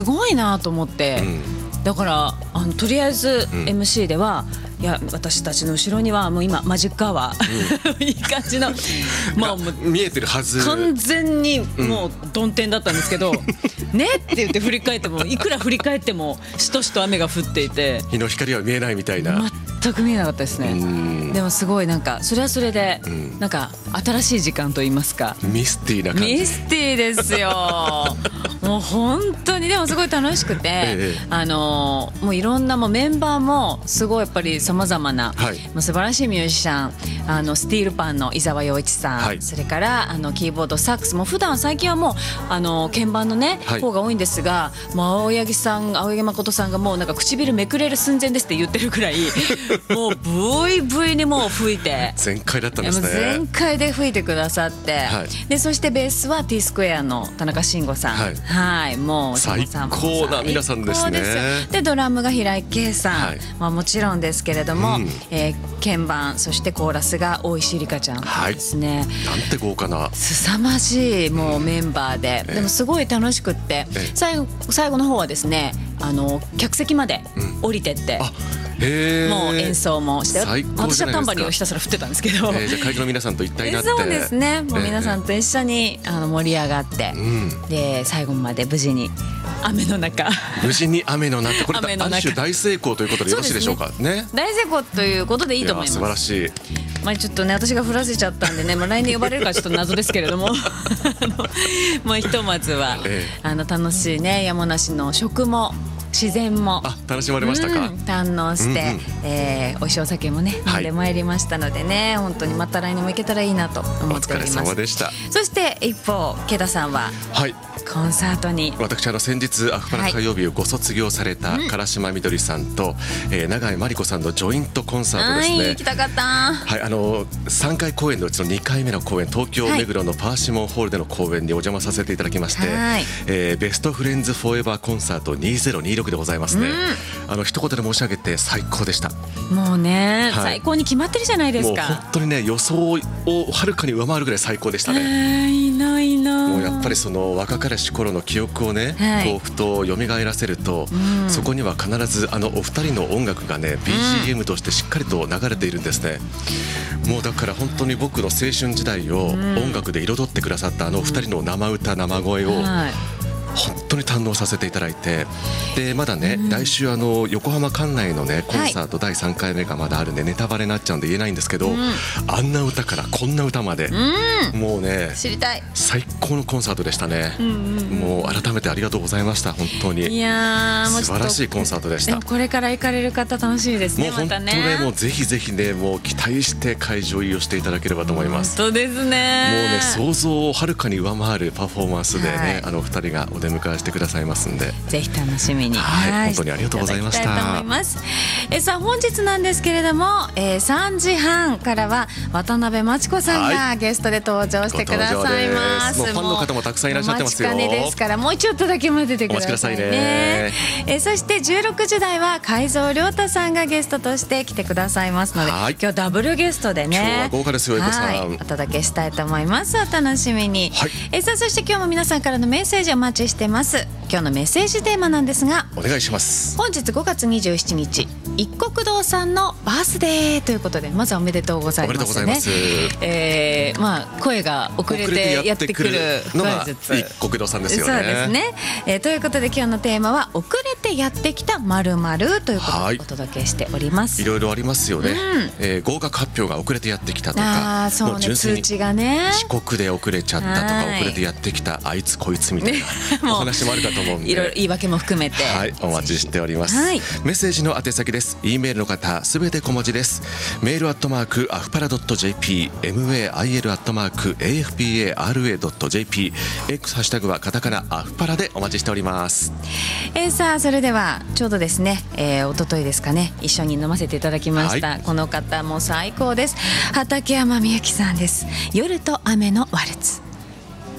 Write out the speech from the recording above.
ごいなと思って、だからとりあえず MC では、いや私たちの後ろにはもう今マジックアワー、いい感じのもう見えてるはず、 完全にもう曇天だったんですけど、ねって言って振り返っても、いくら振り返ってもしとしと雨が降っていて、 日の光は見えないみたいな。 全く見えなかったですね。でもすごいなんかそれはそれで、なんか新しい時間といいますか、 ミスティーな感じ。 ミスティーですよもう本当に。でもすごい楽しくて、もういろんなもうメンバーもすごいやっぱりさまざまな、もう素晴らしいミュージシャン、スティールパンの伊沢洋一さん、それからキーボードサックスも普段最近はもう鍵盤のね、方が多いんですが、もう青柳誠さんがもうなんか唇めくれる寸前ですって言ってるくらいもうブイブイにもう吹いて全開だったんですね。 全開で吹いてくださって、でそしてベースは T スクエアの田中慎吾さん、もう最高な皆さんですね。 でドラムが平井堅さん、もちろんですけれども、鍵盤そしてコーラスが大石里香ちゃんですね。 なんて豪華な凄まじいもうメンバーで、でもすごい楽しくって、最後の方はですね、客席まで降りてって、もう演奏もして、私はタンバリンをひたすら振ってたんですけど、 じゃあ会場の皆さんと一体になって、 そうですね、もう皆さんと一緒に盛り上がって、で最後まで無事に雨の中無事に雨の中、これある種大成功ということでよろしいでしょうかね。 大成功ということでいいと思います。 素晴らしい。 ちょっとね私が降らせちゃったんでね、来年呼ばれるかちょっと謎ですけれどももうひとまずは、楽しいね山梨の食も自然も楽しまれましたか。 堪能して、美味しいお酒もね飲んでまいりましたのでね、本当にまた来年も行けたらいいなと思っております。 お疲れ様でした。 そして一方ケダさんは、コンサートに、 私先日アフパラ歌謡日をご卒業された唐島みどりさんと、永井真理子さんのジョイントコンサートですね。 行きたかった。 3回公演のうちの2回目の公演、東京目黒のパーシモンホールでの公演にお邪魔させていただきまして、ベストフレンズフォーエバーコンサート2026でございますね。一言で申し上げて最高でした。 もうね、最高に決まってるじゃないですか。 もう本当にね、予想をはるかに上回るぐらい最高でしたね。 いいな。 もうやっぱりその若かりし頃の記憶をね、ふと蘇らせると、そこには必ずお二人の音楽がね BGM としてしっかりと流れているんですね。もうだから本当に僕の青春時代を音楽で彩ってくださったお二人の生歌生声を本当に堪能させていただいて、でまだね、来週横浜管内のねコンサート第3回目がまだあるんで、ネタバレになっちゃうんで言えないんですけど、あんな歌からこんな歌まで、もうね知りたい最高のコンサートでしたね。もう改めてありがとうございました。本当にいや素晴らしいコンサートでした。 これから行かれる方楽しみですね。 もう本当ね、もうぜひぜひね、もう期待して会場入りをしていただければと思います。 本当ですね。 もうね、想像をはるかに上回るパフォーマンスでね、二人がお出迎えしてくださいますんで、 ぜひ楽しみに、 本当にありがとうございました。 さあ本日なんですけれども、3時半からは渡辺真知子さんがゲストで登場してくださいます。 もうファンの方もたくさんいらっしゃってますよ。 お待ちかねですから、もうちょっとだけ待っててくださいね。そして16時台は海蔵亮太さんがゲストとして来てくださいますので、今日ダブルゲストでね、 今日は豪華ですよ、エコさん。 お届けしたいと思います。お楽しみに。さあそして今日も皆さんからのメッセージお待ちしてます。今日のメッセージテーマなんですが、 お願いします。 本日5月27日一国堂さんのバースデーということで、まずはおめでとうございますね。 おめでとうございます。 声が遅れてやってくるのが一国堂さんですよね。 そうですね。ということで今日のテーマは遅れてやってきた〇〇ということでお届けしております。 いろいろありますよね。合格発表が遅れてやってきたとか、 そうね、通知がね遅刻で遅れちゃったとか、遅れてやってきたあいつこいつみたいなお話もあるかと思うんで、 いろいろ言い訳も含めて、 お待ちしております。メッセージの宛先です。 E メールの方すべて小文字です。メールアフパラ .jp、 mail@afpara.jp、 X ハッシュタグはカタカナアフパラでお待ちしております。 さあそれではちょうどですね、一昨日ですかね、一緒に飲ませていただきました、この方も最高です。畠山みゆきさんです。夜と雨のワルツ。